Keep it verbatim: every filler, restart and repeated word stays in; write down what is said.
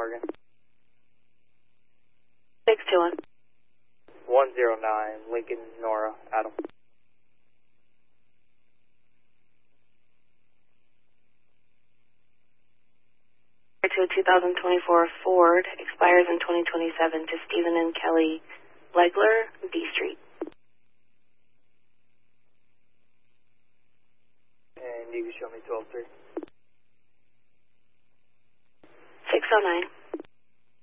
Oregon. six two one. one zero nine, Lincoln, Nora, Adam. To a two thousand twenty-four Ford, expires in twenty twenty-seven, to Stephen and Kelly Legler, B Street. And you can show me twelve three. six oh nine.